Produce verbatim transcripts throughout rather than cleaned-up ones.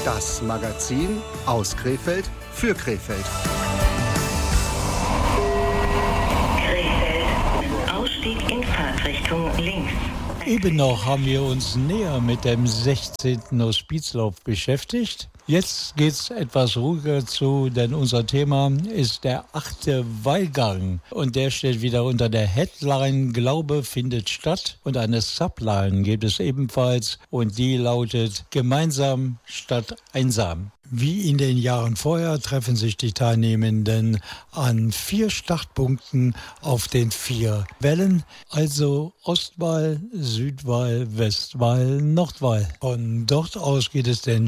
Das Magazin aus Krefeld für Krefeld. Krefeld. Ausstieg in Fahrtrichtung links. Eben noch haben wir uns näher mit dem sechzehnten Hospizlauf beschäftigt. Jetzt geht's etwas ruhiger zu, denn unser Thema ist der achte Wahlgang. Und der steht wieder unter der Headline Glaube findet statt. Und eine Subline gibt es ebenfalls und die lautet Gemeinsam statt einsam. Wie in den Jahren vorher treffen sich die Teilnehmenden an vier Startpunkten auf den vier Wellen, also Ostwall, Südwall, Westwall, Nordwall. Von dort aus geht es den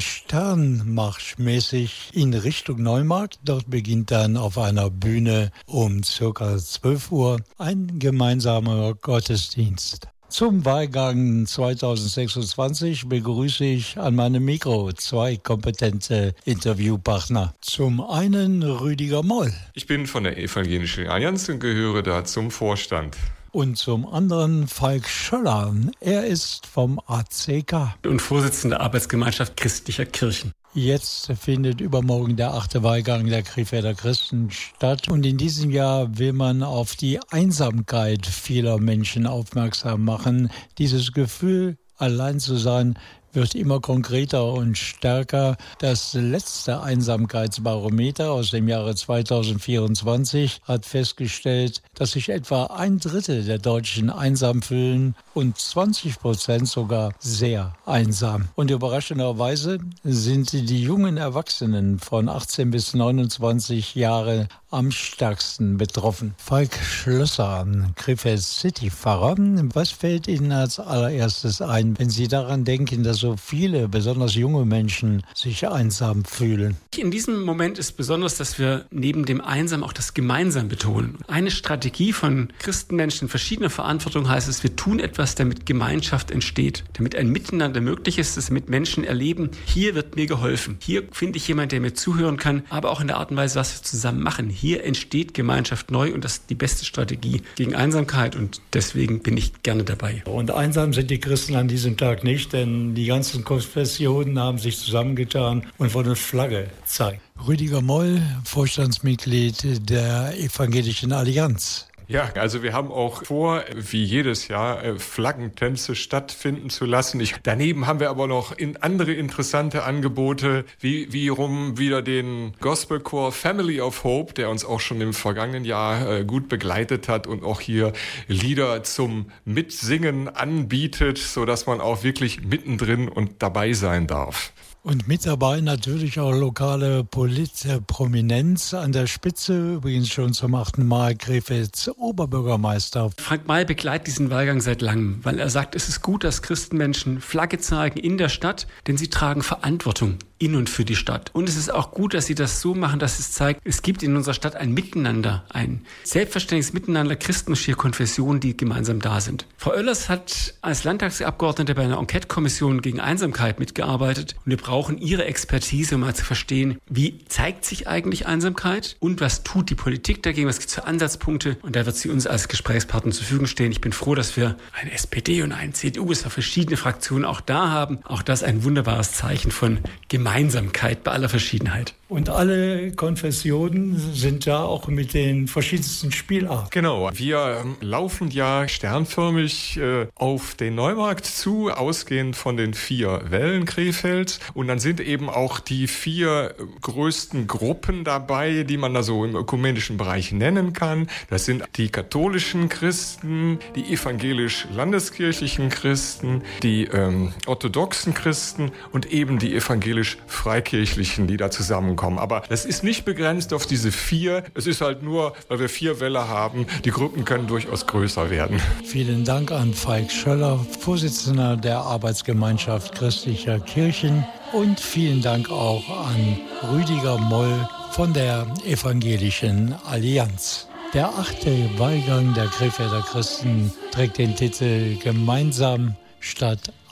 Sternmarschmäßig in Richtung Neumarkt. Dort beginnt dann auf einer Bühne um ca. zwölf Uhr ein gemeinsamer Gottesdienst. Zum Wahlgang zweitausendsechsundzwanzig begrüße ich an meinem Mikro zwei kompetente Interviewpartner. Zum einen Rüdiger Moll. Ich bin von der Evangelischen Allianz und gehöre da zum Vorstand. Und zum anderen Falk Schöller. Er ist vom A C K. Und Vorsitzender der Arbeitsgemeinschaft christlicher Kirchen. Jetzt findet übermorgen der achte Wahlgang der Krefelder Christen statt. Und in diesem Jahr will man auf die Einsamkeit vieler Menschen aufmerksam machen. Dieses Gefühl, allein zu sein, wird immer konkreter und stärker. Das letzte Einsamkeitsbarometer aus dem Jahre zweitausendvierundzwanzig hat festgestellt, dass sich etwa ein Drittel der Deutschen einsam fühlen und zwanzig Prozent sogar sehr einsam. Und überraschenderweise sind die jungen Erwachsenen von achtzehn bis neunundzwanzig Jahre am stärksten betroffen. Falk Schlösser, Krefeld City-Pfarrer. Was fällt Ihnen als allererstes ein, wenn Sie daran denken, dass so viele, besonders junge Menschen, sich einsam fühlen? In diesem Moment ist besonders, dass wir neben dem Einsam auch das Gemeinsam betonen. Eine Strategie von Christenmenschen in verschiedener Verantwortung heißt es, wir tun etwas, damit Gemeinschaft entsteht, damit ein Miteinander möglich ist, damit Menschen erleben, hier wird mir geholfen, hier finde ich jemanden, der mir zuhören kann, aber auch in der Art und Weise, was wir zusammen machen. Hier entsteht Gemeinschaft neu und das ist die beste Strategie gegen Einsamkeit und deswegen bin ich gerne dabei. Und einsam sind die Christen an diesem Tag nicht, denn die ganzen Konfessionen haben sich zusammengetan und wollen eine Flagge zeigen. Rüdiger Moll, Vorstandsmitglied der Evangelischen Allianz. Ja, also wir haben auch vor, wie jedes Jahr, Flaggentänze stattfinden zu lassen. Ich, daneben haben wir aber noch in andere interessante Angebote, wie, wie rum wieder den Gospelchor Family of Hope, der uns auch schon im vergangenen Jahr äh, gut begleitet hat und auch hier Lieder zum Mitsingen anbietet, sodass man auch wirklich mittendrin und dabei sein darf. Und mit dabei natürlich auch lokale Politprominenz. An der Spitze übrigens schon zum achten Mal Krefelds Oberbürgermeister. Frank May begleitet diesen Wahlgang seit langem, weil er sagt, es ist gut, dass Christenmenschen Flagge zeigen in der Stadt, denn sie tragen Verantwortung in und für die Stadt. Und es ist auch gut, dass sie das so machen, dass es zeigt, es gibt in unserer Stadt ein Miteinander, ein selbstverständliches Miteinander Christen und Konfessionen, die gemeinsam da sind. Frau Oellers hat als Landtagsabgeordnete bei einer Enquete-Kommission gegen Einsamkeit mitgearbeitet und wir brauchen ihre Expertise, um mal zu verstehen, wie zeigt sich eigentlich Einsamkeit und was tut die Politik dagegen, was gibt es für Ansatzpunkte und da wird sie uns als Gesprächspartner zur Verfügung stehen. Ich bin froh, dass wir eine S P D und eine C D U, es verschiedene Fraktionen auch da haben. Auch das ein wunderbares Zeichen von Gemeinsamkeit bei aller Verschiedenheit. Und alle Konfessionen sind da auch mit den verschiedensten Spielarten. Genau, wir laufen ja sternförmig äh, auf den Neumarkt zu, ausgehend von den vier Wellen Krefelds. Und dann sind eben auch die vier größten Gruppen dabei, die man da so im ökumenischen Bereich nennen kann. Das sind die katholischen Christen, die evangelisch-landeskirchlichen Christen, die ähm, orthodoxen Christen und eben die evangelisch-freikirchlichen, die da zusammenkommen. Aber das ist nicht begrenzt auf diese vier. Es ist halt nur, weil wir vier Wälle haben, die Gruppen können durchaus größer werden. Vielen Dank an Falk Schöller, Vorsitzender der Arbeitsgemeinschaft christlicher Kirchen. Und vielen Dank auch an Rüdiger Moll von der Evangelischen Allianz. Der achte Wahlgang der Krefelder Christen trägt den Titel Gemeinsam statt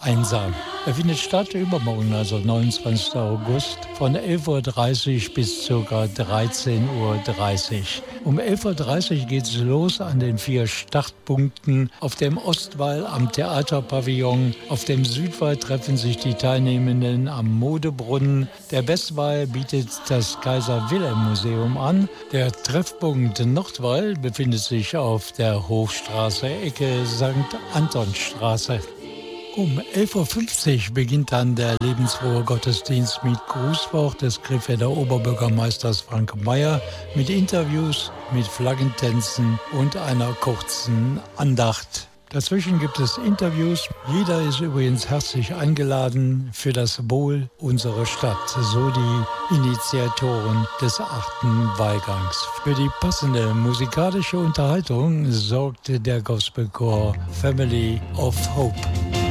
einsam. Er findet statt übermorgen, also neunundzwanzigsten August, von elf Uhr dreißig bis ca. dreizehn Uhr dreißig. Um elf Uhr dreißig geht es los an den vier Startpunkten. Auf dem Ostwall am Theaterpavillon, auf dem Südwall treffen sich die Teilnehmenden am Modebrunnen. Der Westwall bietet das Kaiser-Wilhelm-Museum an. Der Treffpunkt Nordwall befindet sich auf der Hochstraße, Ecke Sankt Antonstraße. Um elf Uhr fünfzig beginnt dann der lebensfrohe Gottesdienst mit Grußwort des Krefelder Oberbürgermeisters Frank Mayer, mit Interviews, mit Flaggentänzen und einer kurzen Andacht. Dazwischen gibt es Interviews. Jeder ist übrigens herzlich eingeladen für das Wohl unserer Stadt, so die Initiatoren des achten Wahlgangs. Für die passende musikalische Unterhaltung sorgte der Gospelchor Family of Hope.